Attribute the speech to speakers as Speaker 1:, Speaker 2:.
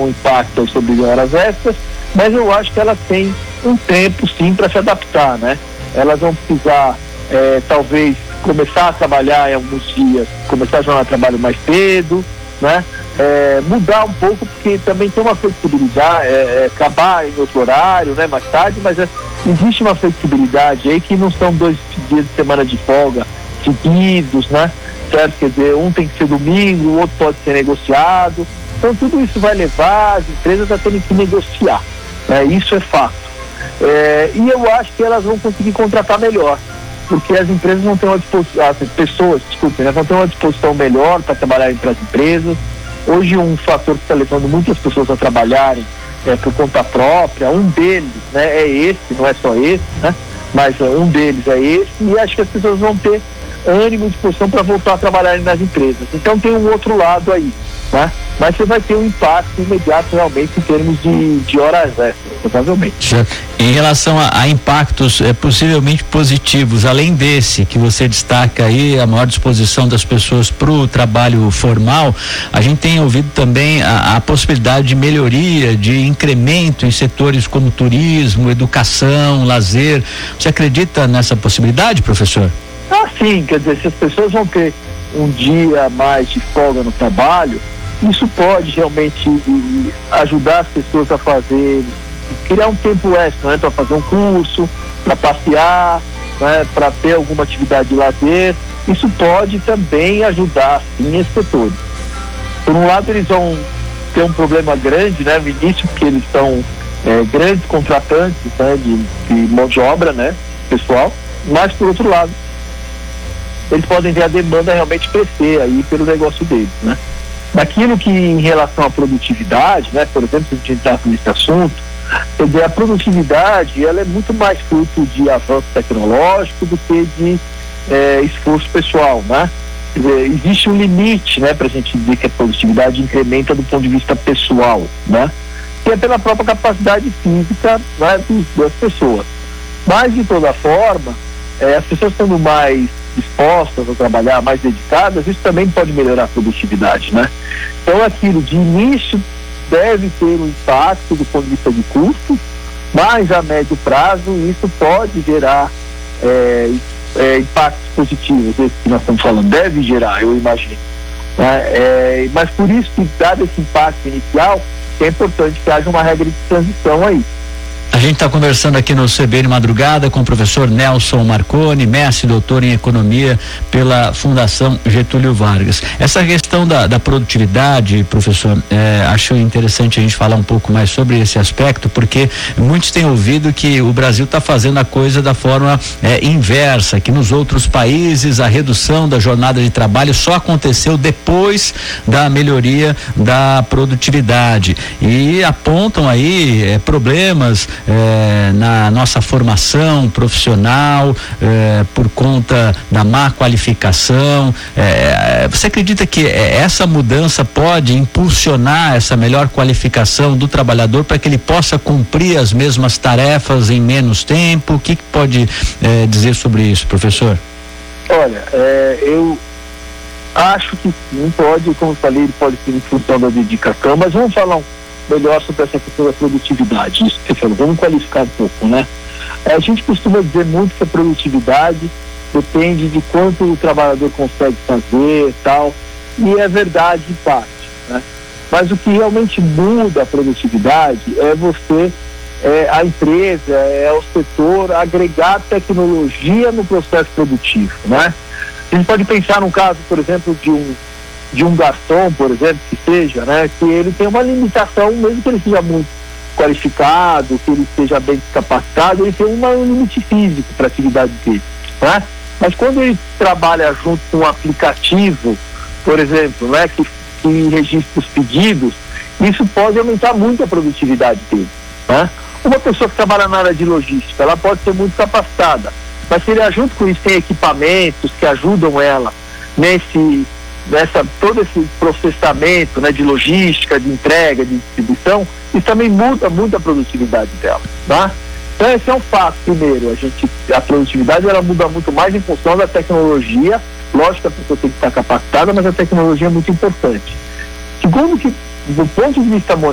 Speaker 1: um impacto sobre horas extras, mas eu acho que elas têm um tempo sim para se adaptar, né? Elas vão precisar talvez começar a trabalhar em alguns dias, começar a jornada de trabalho mais cedo, né? Mudar um pouco, porque também tem uma flexibilidade, acabar em outro horário, né, mais tarde, mas existe uma flexibilidade aí que não são 2 dias de semana de folga seguidos, né? Certo? Quer dizer, um tem que ser domingo, o outro pode ser negociado. Então tudo isso vai levar as empresas a terem que negociar, né? Isso é fato. E eu acho que elas vão conseguir contratar melhor, porque as empresas vão ter uma disposição, as pessoas, né, vão ter uma disposição melhor para trabalharem para as empresas. Hoje um fator que está levando muitas pessoas a trabalharem por conta própria, um deles, né, é esse, não é só esse, né, mas um deles é esse, e acho que as pessoas vão ter ânimo e disposição para voltar a trabalharem nas empresas. Então tem um outro lado aí, né? Mas você vai ter um impacto imediato realmente em termos de horas extras, provavelmente.
Speaker 2: Em relação a impactos possivelmente positivos, além desse que você destaca aí, a maior disposição das pessoas para o trabalho formal, a gente tem ouvido também a possibilidade de melhoria, de incremento em setores como turismo, educação, lazer. Você acredita nessa possibilidade, professor?
Speaker 1: Sim, quer dizer, se as pessoas vão ter um dia mais de folga no trabalho, isso pode realmente ajudar as pessoas a criar um tempo extra, né, para fazer um curso, para passear, né, para ter alguma atividade de lazer. Isso pode também ajudar, sim, esses setores. Por um lado, eles vão ter um problema grande, né, no início, porque eles são grandes contratantes, né, de mão de obra, né, pessoal, mas por outro lado, eles podem ver a demanda realmente crescer aí pelo negócio deles, né? Daquilo que em relação à produtividade, né, por exemplo, se a gente entrar nesse assunto, quer dizer, a produtividade ela é muito mais fruto de avanço tecnológico do que de esforço pessoal, né? Quer dizer, existe um limite, né, para a gente dizer que a produtividade incrementa do ponto de vista pessoal, né? Que é pela própria capacidade física, né, das pessoas. Mas de toda forma, as pessoas estando mais dispostas a trabalhar, mais dedicadas, isso também pode melhorar a produtividade, né? Então aquilo de início deve ter um impacto do ponto de vista de custo, mas a médio prazo isso pode gerar impactos positivos, esse que nós estamos falando, deve gerar, eu imagino, né? Mas por isso que, dado esse impacto inicial, é importante que haja uma regra de transição aí.
Speaker 2: A gente está conversando aqui no CBN Madrugada com o professor Nelson Marconi, mestre e doutor em economia pela Fundação Getúlio Vargas. Essa questão da produtividade, professor, acho interessante a gente falar um pouco mais sobre esse aspecto, porque muitos têm ouvido que o Brasil está fazendo a coisa da forma inversa, que nos outros países a redução da jornada de trabalho só aconteceu depois da melhoria da produtividade, e apontam aí problemas na nossa formação profissional, por conta da má qualificação. Você acredita que essa mudança pode impulsionar essa melhor qualificação do trabalhador para que ele possa cumprir as mesmas tarefas em menos tempo? O que pode dizer sobre isso, professor?
Speaker 1: Olha, eu acho que sim, pode, como eu falei, ele pode ser em função da dedicação, mas vamos falar melhor sobre essa questão da produtividade. Isso que você falou, vamos qualificar um pouco, né? A gente costuma dizer muito que a produtividade depende de quanto o trabalhador consegue fazer e tal, e é verdade em parte, né? Mas o que realmente muda a produtividade é você, a empresa, o setor agregar tecnologia no processo produtivo, né? A gente pode pensar num caso, por exemplo, de um garçom, por exemplo, que seja, né, que ele tem uma limitação, mesmo que ele seja muito qualificado, que ele seja bem capacitado, ele tem um limite físico para a atividade dele, né? Mas quando ele trabalha junto com um aplicativo, por exemplo, né, que registra os pedidos, isso pode aumentar muito a produtividade dele, né? Uma pessoa que trabalha na área de logística, ela pode ser muito capacitada, mas se ele junto com isso tem equipamentos que ajudam ela todo esse processamento, né, de logística, de entrega, de distribuição, isso também muda muito a produtividade dela, tá? Então esse é um fato. Primeiro, a produtividade ela muda muito mais em função da tecnologia. Lógico que a pessoa tem que estar capacitada, mas a tecnologia é muito importante. Segundo, que do ponto de vista monetário,